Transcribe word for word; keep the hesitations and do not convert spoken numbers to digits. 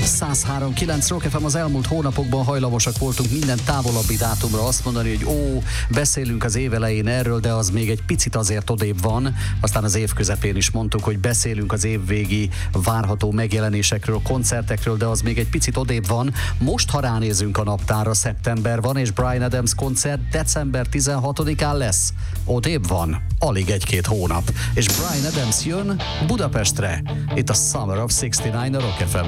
száz három kilenc Rock ef em. Az elmúlt hónapokban hajlamosak voltunk minden távolabbi dátumra azt mondani, hogy ó, beszélünk az év elején erről, de az még egy picit azért odébb van. Aztán az év közepén is mondtuk, hogy beszélünk az évvégi várható megjelenésekről, koncertekről, de az még egy picit odébb van. Most, ha ránézünk a naptárra, szeptember van, és Bryan Adams koncert december tizenhatodikán lesz. Odébb van, alig egy-két hónap. És Bryan Adams jön Budapestre. Itt a Summer of hatszázkilencvenkilenc a Rock ef em.